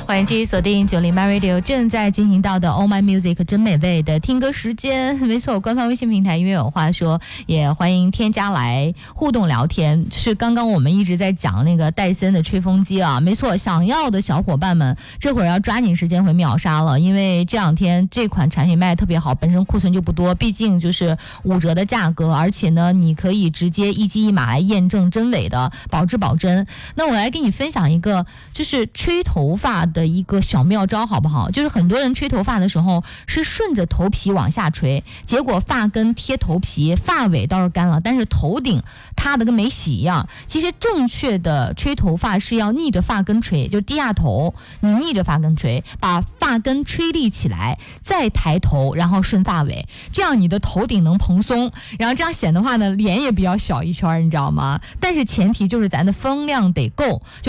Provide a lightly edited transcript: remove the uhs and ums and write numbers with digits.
欢迎继续锁定90 My Radio 正在进行到的 Oh My Music 真美味的听歌时间。没错，官方微信平台音乐有话说，也欢迎添加来互动聊天。就是刚刚我们一直在讲那个戴森的吹风机啊，没错，想要的小伙伴们这会儿要抓紧时间回秒杀了，因为这两天这款产品卖得特别好，本身库存就不多，毕竟就是5折的价格，而且呢你可以直接一机一码来验证真伪的，保质保真。那我来给你分享一个就是吹头发的一个小妙招好不好？就是很多人吹头发的时候是顺着头皮往下吹，结果发根贴头皮，发尾倒是干了，但是头顶塌的跟没洗一样。其实正确的吹头发是要逆着发根吹，就低下头，你逆着发根吹，把发根吹立起来，再抬头，然后顺发尾，这样你的头顶能蓬松，然后这样显的话呢，脸也比较小一圈，你知道吗？但是前提就是咱的风量得够。